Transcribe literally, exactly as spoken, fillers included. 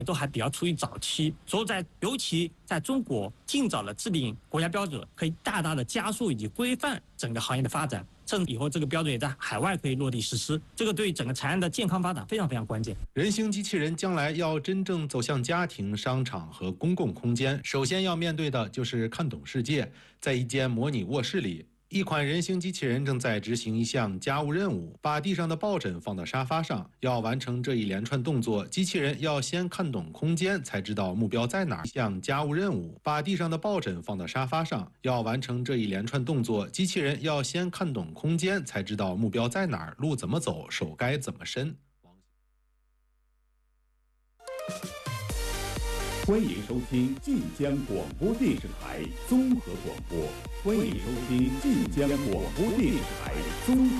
都还比较处于早期，所以在尤其在中国尽早的制定国家标准，可以大大的加速以及规范整个行业的发展。甚至以后这个标准也在海外可以落地实施，这个对整个产业的健康发展非常非常关键。 人形机器人将来要真正走向家庭、商场和公共空间，首先要面对的就是看懂世界。在一间模拟卧室里，一款人形机器人正在执行一项家务任务，把地上的抱枕放到沙发上。要完成这一连串动作，机器人要先看懂空间，才知道目标在哪儿。项家务任务，把地上的抱枕放到沙发上。要完成这一连串动作，机器人要先看懂空间，才知道目标在哪儿，路怎么走，手该怎么伸。 欢迎收听晋江广播电视台综合广播。欢迎收听晋江广播电视台综合。